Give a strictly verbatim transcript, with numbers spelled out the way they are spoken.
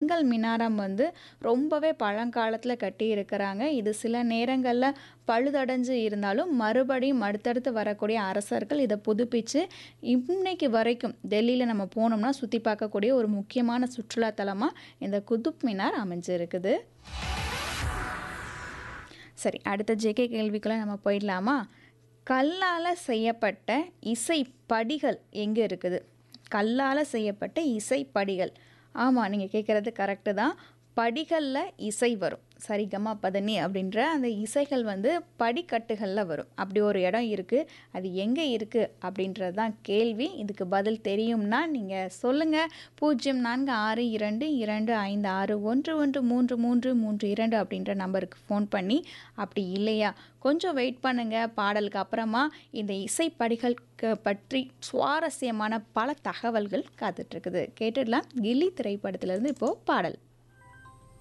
செங்கல் மினாரம் வந்து ரொம்பவே பழங்காலத்தில் கட்டியிருக்கிறாங்க. இது சில நேரங்களில் பழுதடைஞ்சு இருந்தாலும் மறுபடியும் அடுத்தடுத்து வரக்கூடிய அரசர்கள் இதை புதுப்பிச்சு இன்னைக்கு வரைக்கும் டெல்லியில் நம்ம போனோம்னா சுற்றி பார்க்கக்கூடிய ஒரு முக்கியமான சுற்றுலாத்தலமாக இந்த குதுப் மினார் அமைஞ்சிருக்குது. சரி, அடுத்த ஜேகே கேள்விக்குள்ள நம்ம போயிடலாமா? கல்லால் செய்யப்பட்ட இசை படிகள் எங்கே இருக்குது? கல்லால் செய்யப்பட்ட இசை படிகள். ஆமாம், நீங்கள் கேட்குறது கரெக்டு தான். படிகளில் இசை வரும். சரிகமா பதனி அப்படின்ற அந்த இசைகள் வந்து படிக்கட்டுகளில் வரும். அப்படி ஒரு இடம் இருக்குது. அது எங்கே இருக்குது அப்படின்றது தான் கேள்வி. இதுக்கு பதில் தெரியும்னா நீங்கள் சொல்லுங்கள். பூஜ்ஜியம் நான்கு ஆறு இரண்டு இரண்டு ஐந்து ஆறு ஒன்று ஒன்று மூன்று மூன்று மூன்று இரண்டு அப்படின்ற நம்பருக்கு ஃபோன் பண்ணி, அப்படி இல்லையா கொஞ்சம் வெயிட் பண்ணுங்கள். பாடலுக்கு அப்புறமா இந்த இசை படிகளுக்கு பற்றி சுவாரஸ்யமான பல தகவல்கள் காத்துட்ருக்குது. கேட்டுடலாம். கில்லி திரைப்படத்திலேருந்து இப்போது பாடல்.